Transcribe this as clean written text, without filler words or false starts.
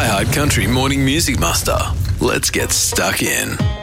iHeart Country Morning Music Master. Let's get stuck in.